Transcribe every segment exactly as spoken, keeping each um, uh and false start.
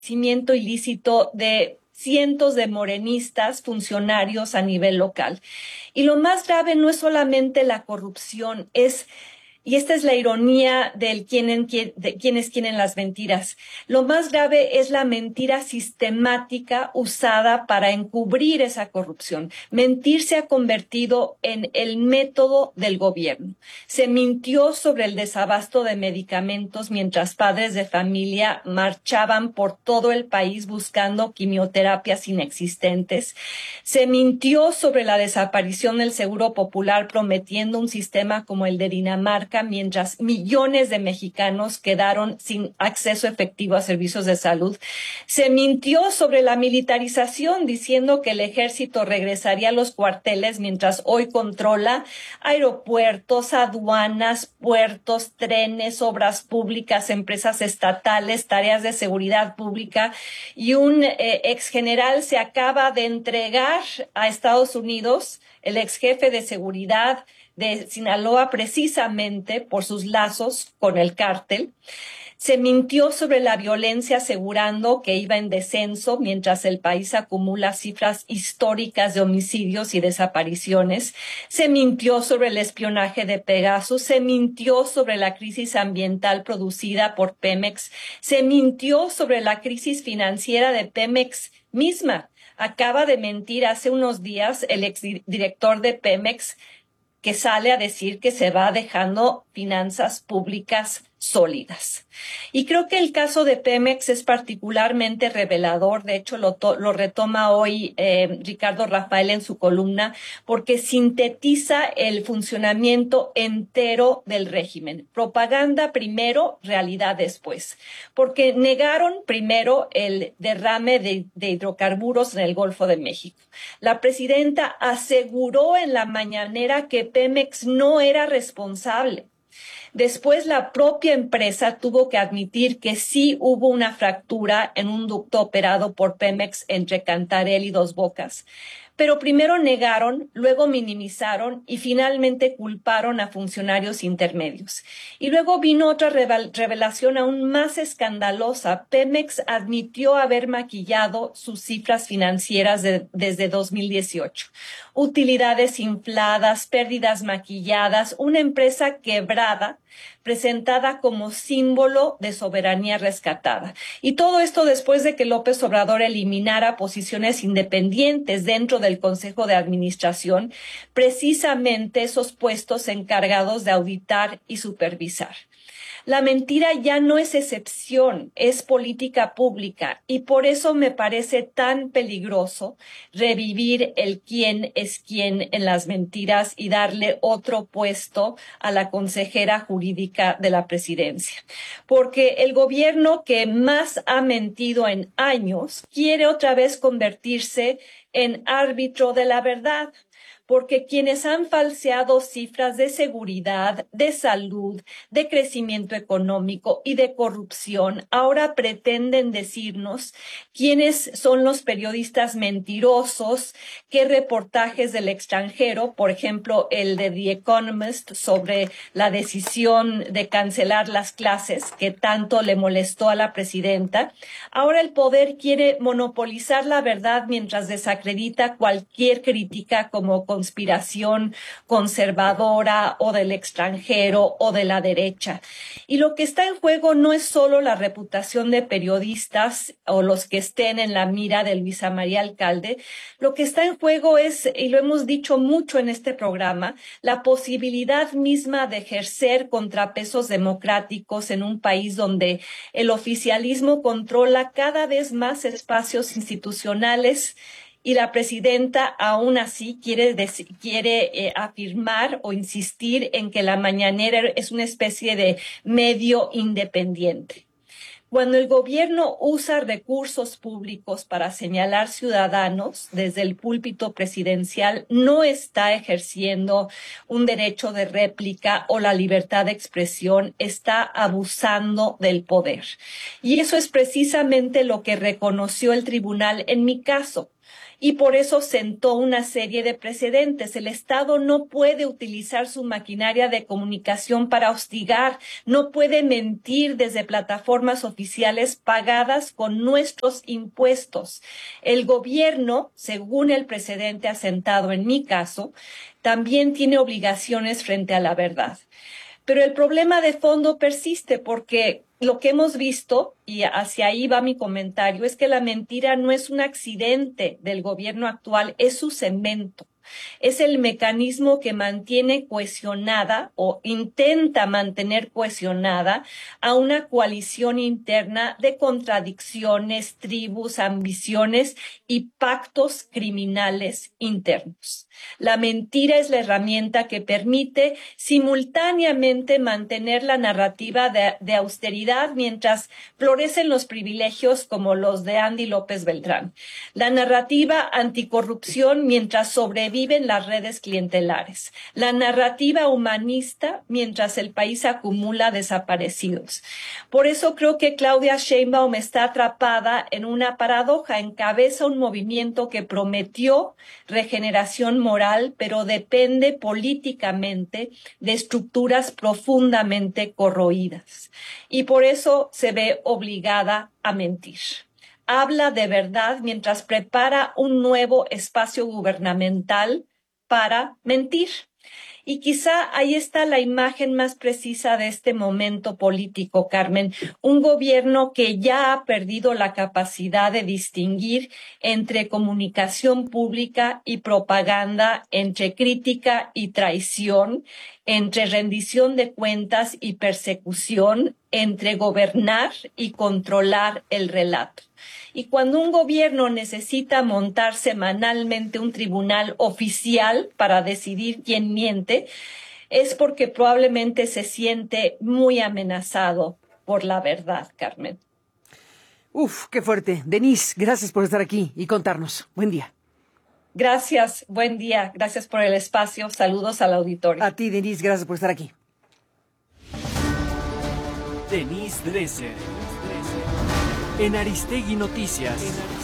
enriquecimiento ilícito de cientos de morenistas, funcionarios a nivel local. Y lo más grave no es solamente la corrupción, es... Y esta es la ironía del quién, de quienes quieren las mentiras. Lo más grave es la mentira sistemática usada para encubrir esa corrupción. Mentir se ha convertido en el método del gobierno. Se mintió sobre el desabasto de medicamentos mientras padres de familia marchaban por todo el país buscando quimioterapias inexistentes. Se mintió sobre la desaparición del Seguro Popular prometiendo un sistema como el de Dinamarca, mientras millones de mexicanos quedaron sin acceso efectivo a servicios de salud. Se mintió sobre la militarización, diciendo que el ejército regresaría a los cuarteles, mientras hoy controla aeropuertos, aduanas, puertos, trenes, obras públicas, empresas estatales, tareas de seguridad pública. Y un eh, ex general se acaba de entregar a Estados Unidos, el ex jefe de seguridad de Sinaloa, precisamente por sus lazos con el cártel. Se mintió sobre la violencia asegurando que iba en descenso mientras el país acumula cifras históricas de homicidios y desapariciones. Se mintió sobre el espionaje de Pegasus. Se mintió sobre la crisis ambiental producida por Pemex. Se mintió sobre la crisis financiera de Pemex misma. Acaba de mentir hace unos días el exdirector de Pemex, que sale a decir que se va dejando finanzas públicas sólidas. Y creo que el caso de Pemex es particularmente revelador. De hecho, lo, lo retoma hoy eh, Ricardo Rafael en su columna, porque sintetiza el funcionamiento entero del régimen. Propaganda primero, realidad después. Porque negaron primero el derrame de, de hidrocarburos en el Golfo de México. La presidenta aseguró en la mañanera que Pemex no era responsable. Después, la propia empresa tuvo que admitir que sí hubo una fractura en un ducto operado por Pemex entre Cantarell y Dos Bocas. Pero primero negaron, luego minimizaron y finalmente culparon a funcionarios intermedios. Y luego vino otra revelación aún más escandalosa. Pemex admitió haber maquillado sus cifras financieras de, desde dos mil dieciocho. Utilidades infladas, pérdidas maquilladas, una empresa quebrada, presentada como símbolo de soberanía rescatada. Y todo esto después de que López Obrador eliminara posiciones independientes dentro del Consejo de Administración, precisamente esos puestos encargados de auditar y supervisar. La mentira ya no es excepción, es política pública, y por eso me parece tan peligroso revivir el quién es quién en las mentiras y darle otro puesto a la consejera jurídica de la presidencia. Porque el gobierno que más ha mentido en años quiere otra vez convertirse en árbitro de la verdad. Porque quienes han falseado cifras de seguridad, de salud, de crecimiento económico y de corrupción, ahora pretenden decirnos quiénes son los periodistas mentirosos, qué reportajes del extranjero, por ejemplo, el de The Economist sobre la decisión de cancelar las clases que tanto le molestó a la presidenta. Ahora el poder quiere monopolizar la verdad mientras desacredita cualquier crítica como conspiración conservadora o del extranjero o de la derecha. Y lo que está en juego no es solo la reputación de periodistas o los que estén en la mira de Luisa María Alcalde. Lo que está en juego es, y lo hemos dicho mucho en este programa, la posibilidad misma de ejercer contrapesos democráticos en un país donde el oficialismo controla cada vez más espacios institucionales. Y la presidenta aún así quiere, quiere eh, afirmar o insistir en que la mañanera es una especie de medio independiente. Cuando el gobierno usa recursos públicos para señalar ciudadanos desde el púlpito presidencial, no está ejerciendo un derecho de réplica o la libertad de expresión, está abusando del poder. Y eso es precisamente lo que reconoció el tribunal en mi caso. Y por eso sentó una serie de precedentes. El Estado no puede utilizar su maquinaria de comunicación para hostigar, no puede mentir desde plataformas oficiales pagadas con nuestros impuestos. El gobierno, según el precedente asentado en mi caso, también tiene obligaciones frente a la verdad. Pero el problema de fondo persiste porque lo que hemos visto, y hacia ahí va mi comentario, es que la mentira no es un accidente del gobierno actual, es su cemento. Es el mecanismo que mantiene cohesionada o intenta mantener cohesionada a una coalición interna de contradicciones, tribus, ambiciones y pactos criminales internos. La mentira es la herramienta que permite simultáneamente mantener la narrativa de, de austeridad mientras florecen los privilegios como los de Andy López Beltrán. La narrativa anticorrupción mientras sobreviven las redes clientelares. La narrativa humanista mientras el país acumula desaparecidos. Por eso creo que Claudia Sheinbaum está atrapada en una paradoja. Encabeza un movimiento que prometió regeneración moral, pero depende políticamente de estructuras profundamente corroídas. Y por eso se ve obligada a mentir. Habla de verdad mientras prepara un nuevo espacio gubernamental para mentir. Y quizá ahí está la imagen más precisa de este momento político, Carmen. Un gobierno que ya ha perdido la capacidad de distinguir entre comunicación pública y propaganda, entre crítica y traición, entre rendición de cuentas y persecución, entre gobernar y controlar el relato. Y cuando un gobierno necesita montar semanalmente un tribunal oficial para decidir quién miente, es porque probablemente se siente muy amenazado por la verdad, Carmen. Uf, qué fuerte. Denise, gracias por estar aquí y contarnos. Buen día. Gracias, buen día. Gracias por el espacio. Saludos al auditorio. A ti, Denise, gracias por estar aquí. Denise Dresser. En Aristegui Noticias.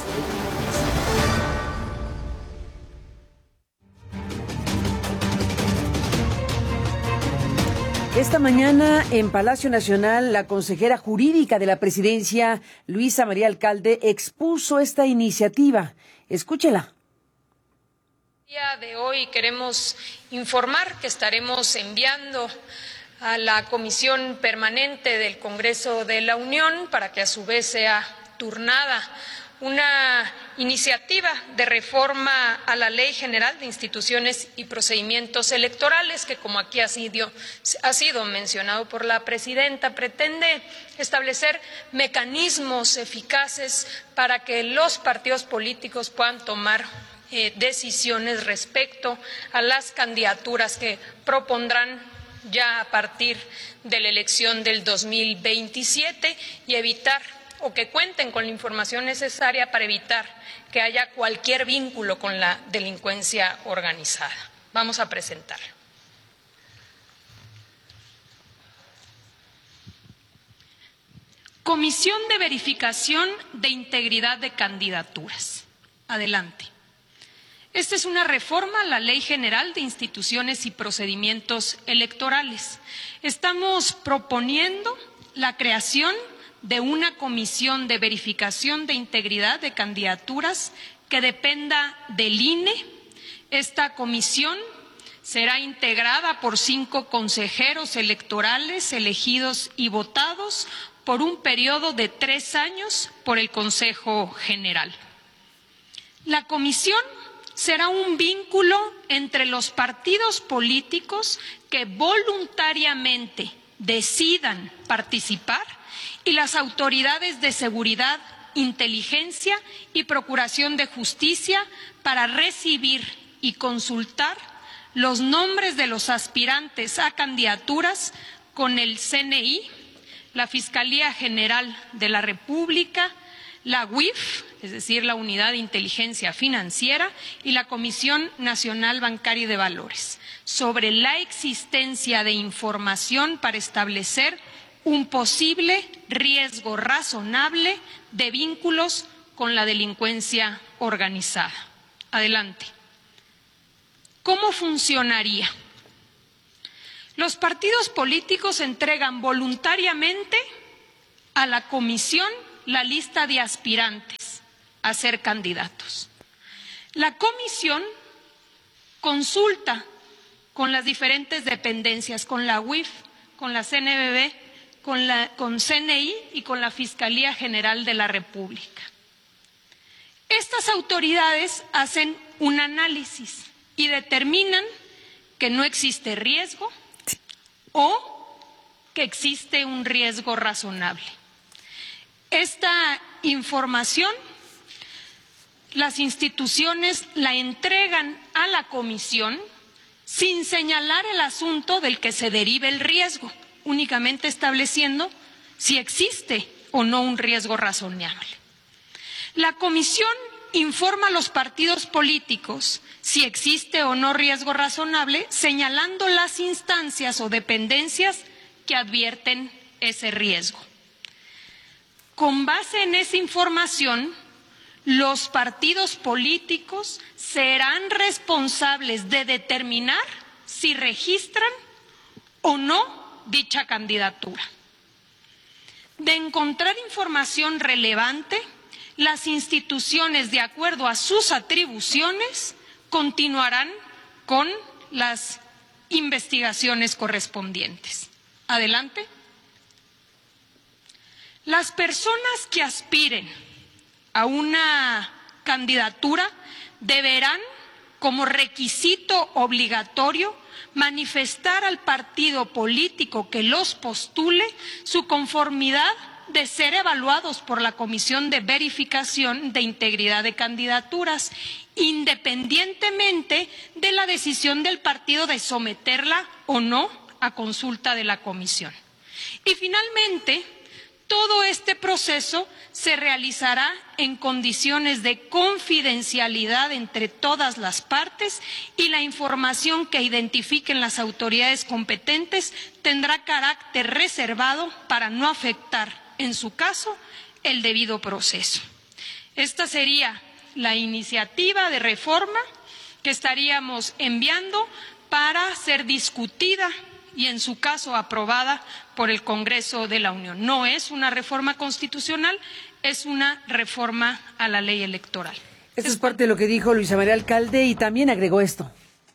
Esta mañana en Palacio Nacional, la consejera jurídica de la presidencia, Luisa María Alcalde, expuso esta iniciativa. Escúchela. El día de hoy queremos informar que estaremos enviando a la Comisión Permanente del Congreso de la Unión para que a su vez sea turnada una iniciativa de reforma a la Ley General de Instituciones y Procedimientos Electorales que, como aquí ha sido, ha sido mencionado por la presidenta, pretende establecer mecanismos eficaces para que los partidos políticos puedan tomar eh, decisiones respecto a las candidaturas que propondrán ya a partir de la elección del dos mil veintisiete y evitar o que cuenten con la información necesaria para evitar que haya cualquier vínculo con la delincuencia organizada. Vamos a presentar. Comisión de Verificación de Integridad de Candidaturas. Adelante. Esta es una reforma a la Ley General de Instituciones y Procedimientos Electorales. Estamos proponiendo la creación de una comisión de verificación de integridad de candidaturas que dependa del I N E. Esta comisión será integrada por cinco consejeros electorales elegidos y votados por un periodo de tres años por el Consejo General. La comisión será un vínculo entre los partidos políticos que voluntariamente decidan participar y las autoridades de seguridad, inteligencia y procuración de justicia para recibir y consultar los nombres de los aspirantes a candidaturas con el C N I, la Fiscalía General de la República, la U I F, es decir, la Unidad de Inteligencia Financiera, y la Comisión Nacional Bancaria y de Valores, sobre la existencia de información para establecer un posible riesgo razonable de vínculos con la delincuencia organizada. Adelante. ¿Cómo funcionaría? Los partidos políticos entregan voluntariamente a la comisión la lista de aspirantes a ser candidatos. La comisión consulta con las diferentes dependencias, con la U I F, con la C N B B, con la con C N I y con la Fiscalía General de la República. Estas autoridades hacen un análisis y determinan que no existe riesgo o que existe un riesgo razonable. Esta información las instituciones la entregan a la comisión sin señalar el asunto del que se derive el riesgo, únicamente estableciendo si existe o no un riesgo razonable. La comisión informa a los partidos políticos si existe o no riesgo razonable, señalando las instancias o dependencias que advierten ese riesgo. Con base en esa información, los partidos políticos serán responsables de determinar si registran o no dicha candidatura. De encontrar información relevante, las instituciones, de acuerdo a sus atribuciones, continuarán con las investigaciones correspondientes. Adelante. Las personas que aspiren a una candidatura deberán, como requisito obligatorio, manifestar al partido político que los postule su conformidad de ser evaluados por la Comisión de Verificación de Integridad de Candidaturas, independientemente de la decisión del partido de someterla o no a consulta de la comisión. Y finalmente, todo este proceso se realizará en condiciones de confidencialidad entre todas las partes y la información que identifiquen las autoridades competentes tendrá carácter reservado para no afectar, en su caso, el debido proceso. Esta sería la iniciativa de reforma que estaríamos enviando para ser discutida y, en su caso, aprobada por el Congreso de la Unión. No es una reforma constitucional, es una reforma a la ley electoral. Esto es parte de lo que dijo Luisa María Alcalde y también agregó esto.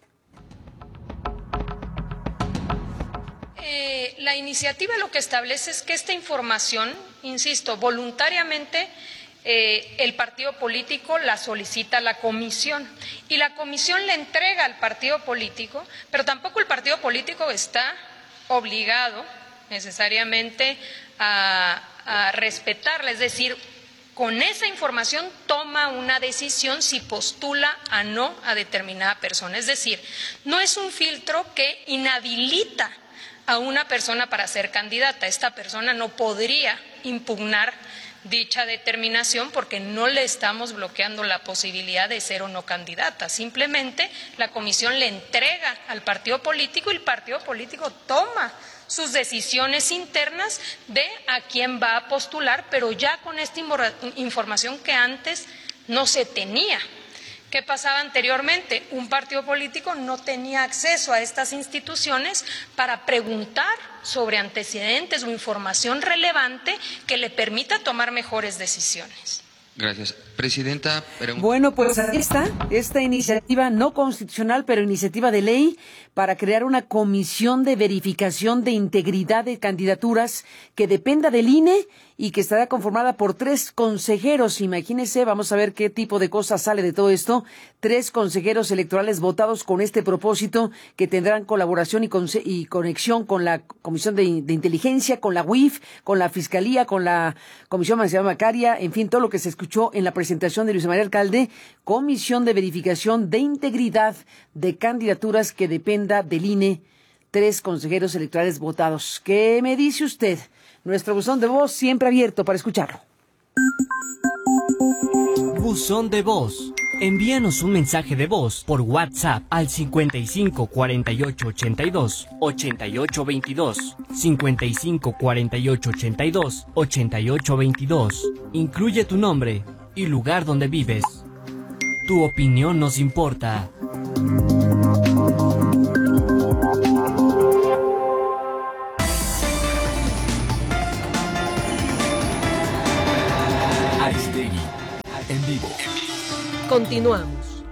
Eh, la iniciativa lo que establece es que esta información, insisto, voluntariamente eh, el partido político la solicita a la comisión y la comisión le entrega al partido político, pero tampoco el partido político está obligado necesariamente a, a respetarla, es decir, con esa información toma una decisión si postula a no a determinada persona, es decir, no es un filtro que inhabilita a una persona para ser candidata. Esta persona no podría impugnar dicha determinación porque no le estamos bloqueando la posibilidad de ser o no candidata. Simplemente la comisión le entrega al partido político y el partido político toma sus decisiones internas de a quién va a postular, pero ya con esta información que antes no se tenía. ¿Qué pasaba anteriormente? Un partido político no tenía acceso a estas instituciones para preguntar sobre antecedentes o información relevante que le permita tomar mejores decisiones. Gracias. Presidenta. Pero... Bueno, pues ahí está esta iniciativa no constitucional, pero iniciativa de ley para crear una comisión de verificación de integridad de candidaturas que dependa del I N E y que estará conformada por tres consejeros. Imagínense, vamos a ver qué tipo de cosas sale de todo esto. Tres consejeros electorales votados con este propósito que tendrán colaboración y, con, y conexión con la Comisión de, de Inteligencia, con la U I F, con la Fiscalía, con la Comisión Nacional Bancaria, en fin, todo lo que se escuchó en la presentación de Luisa María Alcalde, Comisión de Verificación de Integridad de Candidaturas que dependa del I N E, tres consejeros electorales votados. ¿Qué me dice usted? Nuestro buzón de voz siempre abierto para escucharlo. Buzón de voz. Envíanos un mensaje de voz por WhatsApp al cincuenta y cinco cuarenta y ocho ochenta y dos ochenta y ocho veintidós, cincuenta y cinco cuarenta y ocho ochenta y dos ochenta y ocho veintidós. Incluye tu nombre, y lugar donde vives. Tu opinión nos importa. Aristegui, en vivo. Continuamos.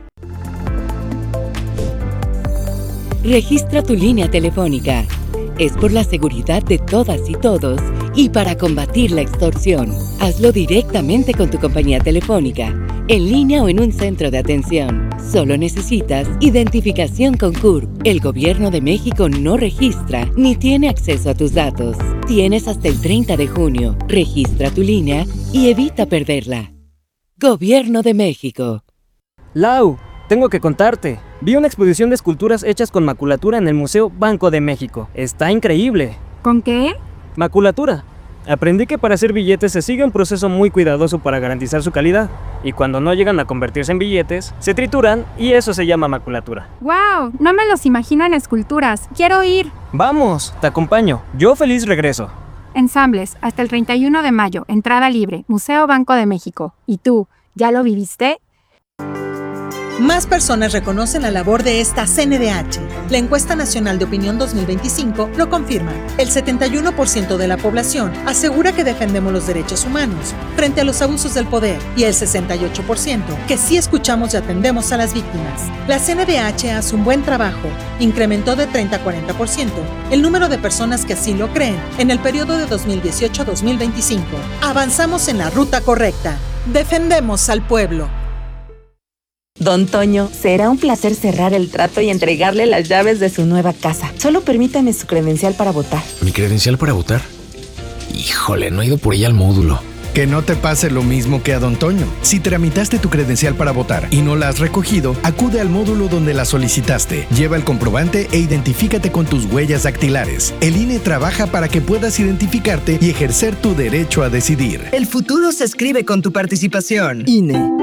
Registra tu línea telefónica. Es por la seguridad de todas y todos y para combatir la extorsión. Hazlo directamente con tu compañía telefónica, en línea o en un centro de atención. Solo necesitas identificación con C U R P. El Gobierno de México no registra ni tiene acceso a tus datos. Tienes hasta el treinta de junio. Registra tu línea y evita perderla. Gobierno de México. Lau, tengo que contarte. Vi una exposición de esculturas hechas con maculatura en el Museo Banco de México. Está increíble. ¿Con qué? Maculatura. Aprendí que para hacer billetes se sigue un proceso muy cuidadoso para garantizar su calidad. Y cuando no llegan a convertirse en billetes, se trituran y eso se llama maculatura. ¡Wow! No me los imagino en esculturas. ¡Quiero ir! Vamos, te acompaño. Yo feliz regreso. Ensambles, hasta el treinta y uno de mayo. Entrada libre. Museo Banco de México. ¿Y tú, ya lo viviste? Más personas reconocen la labor de esta C N D H. La Encuesta Nacional de Opinión dos mil veinticinco lo confirma. El setenta y uno por ciento de la población asegura que defendemos los derechos humanos frente a los abusos del poder y el sesenta y ocho por ciento que sí escuchamos y atendemos a las víctimas. La C N D H hace un buen trabajo. Incrementó de treinta a cuarenta por ciento el número de personas que así lo creen en el periodo de dos mil dieciocho a dos mil veinticinco. Avanzamos en la ruta correcta. Defendemos al pueblo. Don Toño, será un placer cerrar el trato y entregarle las llaves de su nueva casa. Solo permítame su credencial para votar. ¿Mi credencial para votar? Híjole, no he ido por ella al módulo. Que no te pase lo mismo que a Don Toño. Si tramitaste tu credencial para votar y no la has recogido, acude al módulo donde la solicitaste. Lleva el comprobante e identifícate con tus huellas dactilares. El I N E trabaja para que puedas identificarte y ejercer tu derecho a decidir. El futuro se escribe con tu participación. I N E.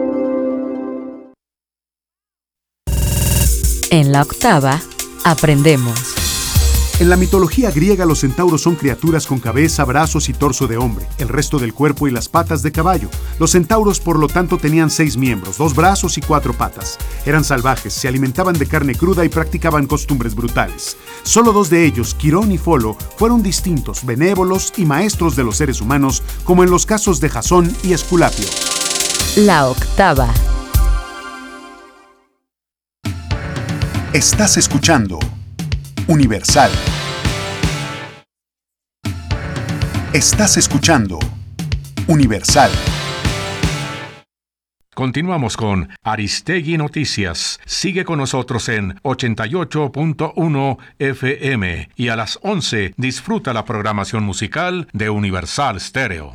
En la octava, aprendemos. En la mitología griega, los centauros son criaturas con cabeza, brazos y torso de hombre, el resto del cuerpo y las patas de caballo. Los centauros, por lo tanto, tenían seis miembros, dos brazos y cuatro patas. Eran salvajes, se alimentaban de carne cruda y practicaban costumbres brutales. Solo dos de ellos, Quirón y Folo, fueron distintos, benévolos y maestros de los seres humanos, como en los casos de Jasón y Esculapio. La octava. Estás escuchando Universal. Estás escuchando Universal. Continuamos con Aristegui Noticias. Sigue con nosotros en ochenta y ocho punto uno F M y a las once disfruta la programación musical de Universal Stereo.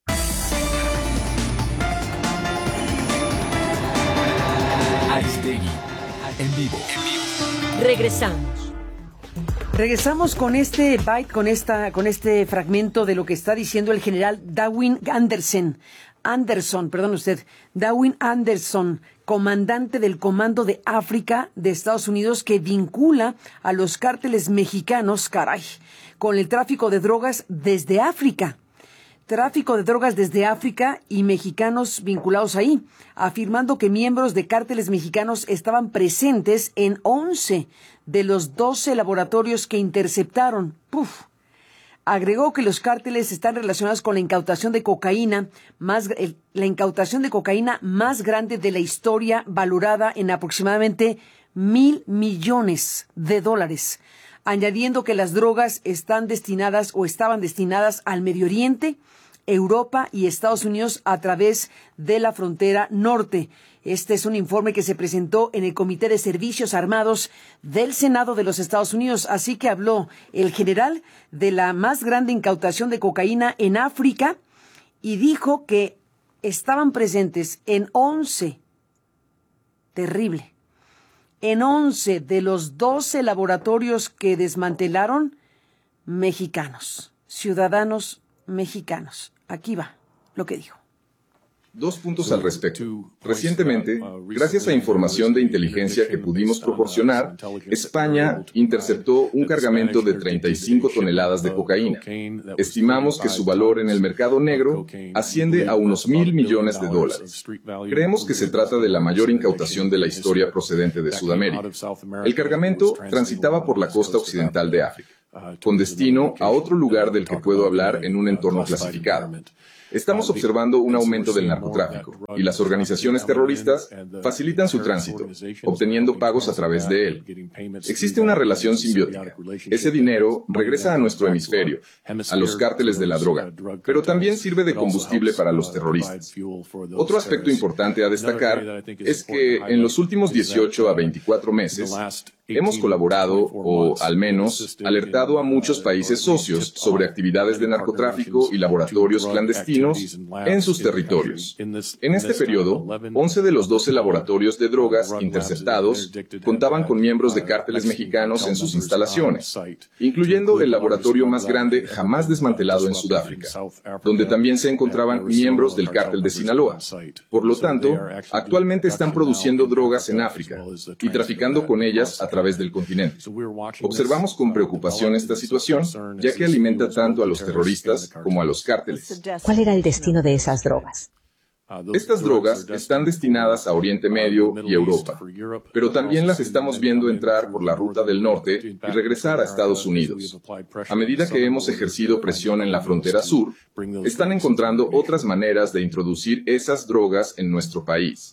Aristegui, en vivo. Regresamos. Regresamos con este byte, con esta, con este fragmento de lo que está diciendo el general Darwin Anderson, Anderson, perdón usted, Darwin Anderson, comandante del Comando de África de Estados Unidos, que vincula a los cárteles mexicanos, caray, con el tráfico de drogas desde África. Tráfico de drogas desde África y mexicanos vinculados ahí, afirmando que miembros de cárteles mexicanos estaban presentes en once de los doce laboratorios que interceptaron. Puf. Agregó que los cárteles están relacionados con la incautación de cocaína, más, el, la incautación de cocaína más grande de la historia, valorada en aproximadamente mil millones de dólares, añadiendo que las drogas están destinadas o estaban destinadas al Medio Oriente, Europa y Estados Unidos a través de la frontera norte. Este es un informe que se presentó en el Comité de Servicios Armados del Senado de los Estados Unidos. Así que habló el general de la más grande incautación de cocaína en África y dijo que estaban presentes en once, terrible, en once de los doce laboratorios que desmantelaron, mexicanos, ciudadanos mexicanos. Aquí va lo que dijo. Dos puntos al respecto. Recientemente, gracias a información de inteligencia que pudimos proporcionar, España interceptó un cargamento de treinta y cinco toneladas de cocaína. Estimamos que su valor en el mercado negro asciende a unos mil millones de dólares. Creemos que se trata de la mayor incautación de la historia procedente de Sudamérica. El cargamento transitaba por la costa occidental de África, con destino a otro lugar del que puedo hablar en un entorno clasificado. Estamos observando un aumento del narcotráfico y las organizaciones terroristas facilitan su tránsito, obteniendo pagos a través de él. Existe una relación simbiótica. Ese dinero regresa a nuestro hemisferio, a los cárteles de la droga, pero también sirve de combustible para los terroristas. Otro aspecto importante a destacar es que en los últimos dieciocho a veinticuatro meses, hemos colaborado, o al menos alertado a muchos países socios sobre actividades de narcotráfico y laboratorios clandestinos en sus territorios. En este periodo, once de los doce laboratorios de drogas interceptados contaban con miembros de cárteles mexicanos en sus instalaciones, incluyendo el laboratorio más grande jamás desmantelado en Sudáfrica, donde también se encontraban miembros del cártel de Sinaloa. Por lo tanto, actualmente están produciendo drogas en África y traficando con ellas a través del continente. Observamos con preocupación esta situación, ya que alimenta tanto a los terroristas como a los cárteles. ¿Cuál era el destino de esas drogas? Estas drogas están destinadas a Oriente Medio y Europa, pero también las estamos viendo entrar por la ruta del norte y regresar a Estados Unidos. A medida que hemos ejercido presión en la frontera sur, están encontrando otras maneras de introducir esas drogas en nuestro país.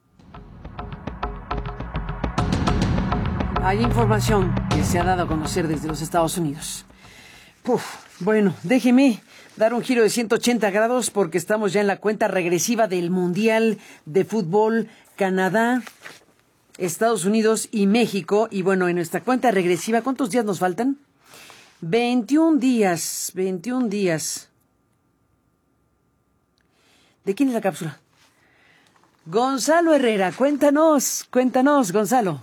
Hay información que se ha dado a conocer desde los Estados Unidos. Uf, bueno, déjeme dar un giro de ciento ochenta grados porque estamos ya en la cuenta regresiva del Mundial de Fútbol Canadá, Estados Unidos y México. Y bueno, en nuestra cuenta regresiva, ¿cuántos días nos faltan? veintiún días, veintiún días. ¿De quién es la cápsula? Gonzalo Herrera, cuéntanos, cuéntanos, Gonzalo.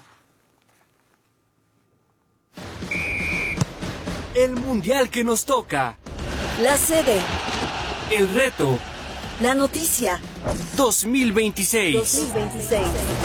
El mundial que nos toca. La sede. El reto. La noticia. dos mil veintiséis. dos mil veintiséis.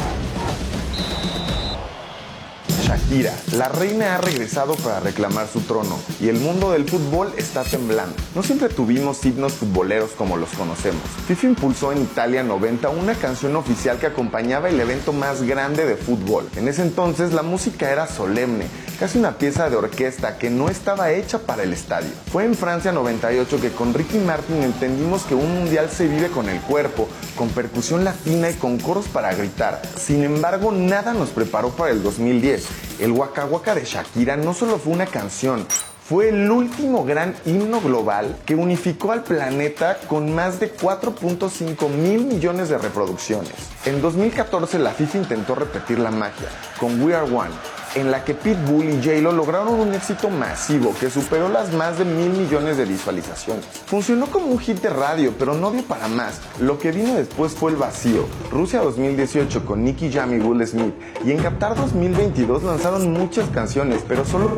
Shakira, la reina ha regresado para reclamar su trono y el mundo del fútbol está temblando. No siempre tuvimos himnos futboleros como los conocemos. FIFA impulsó en Italia noventa una canción oficial que acompañaba el evento más grande de fútbol. En ese entonces la música era solemne, casi una pieza de orquesta que no estaba hecha para el estadio. Fue en Francia noventa y ocho que con Ricky Martin entendimos que un mundial se vive con el cuerpo, con percusión latina y con coros para gritar. Sin embargo, nada nos preparó para el dos mil diez. El Waka Waka de Shakira no solo fue una canción, fue el último gran himno global que unificó al planeta con más de cuatro punto cinco mil millones de reproducciones. En dos mil catorce la FIFA intentó repetir la magia con We Are One, en la que Pitbull y J-Lo lograron un éxito masivo que superó las más de mil millones de visualizaciones. Funcionó como un hit de radio, pero no dio para más. Lo que vino después fue el vacío. Rusia dos mil dieciocho con Nicky Jam y Will Smith, y en Qatar dos mil veintidós lanzaron muchas canciones, pero solo...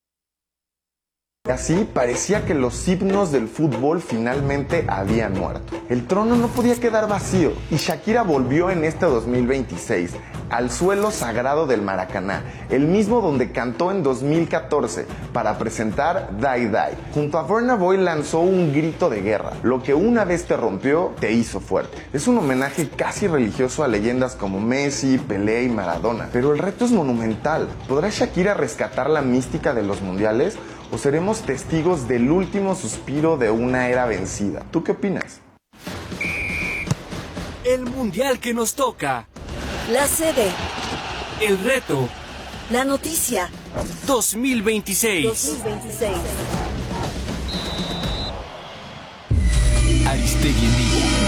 Así parecía que los himnos del fútbol finalmente habían muerto. El trono no podía quedar vacío y Shakira volvió en este dos mil veintiséis al suelo sagrado del Maracaná, el mismo donde cantó en dos mil catorce para presentar Die Die. Junto a Burna Boy lanzó un grito de guerra: lo que una vez te rompió, te hizo fuerte. Es un homenaje casi religioso a leyendas como Messi, Pelé y Maradona, pero el reto es monumental. ¿Podrá Shakira rescatar la mística de los mundiales? ¿O seremos testigos del último suspiro de una era vencida? ¿Tú qué opinas? El mundial que nos toca. La sede. El reto. La noticia. dos mil veintiséis. dos mil veintiséis. Aristegui en vivo.